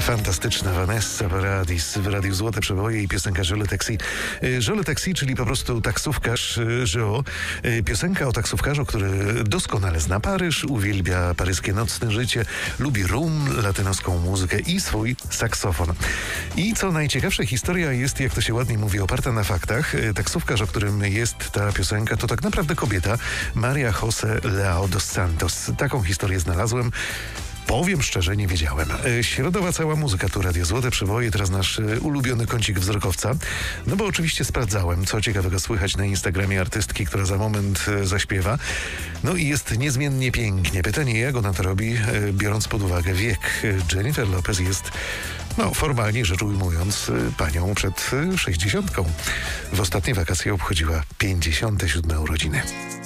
Fantastyczna Vanessa Paradis w Radiu Złote Przeboje i piosenka Je le taxi. Je le taxi, czyli po prostu taksówkarz Joe. Piosenka o taksówkarzu, który doskonale zna Paryż, uwielbia paryskie nocne życie, lubi rum, latynoską muzykę i swój saksofon. I co najciekawsze, historia jest, jak to się ładnie mówi, oparta na faktach. Taksówkarz, o którym jest ta piosenka, to tak naprawdę kobieta, Maria José Leao dos Santos. Taką historię znalazłem. Powiem szczerze, nie wiedziałem. Środowa cała muzyka, tu Radio Złote Przeboje, teraz nasz ulubiony kącik wzrokowca. No bo oczywiście sprawdzałem, co ciekawego słychać na Instagramie artystki, która za moment zaśpiewa. No i jest niezmiennie pięknie. Pytanie, jak ona to robi, biorąc pod uwagę wiek. Jennifer Lopez jest, no formalnie rzecz ujmując, panią przed 60. W ostatnie wakacje obchodziła 57 urodziny.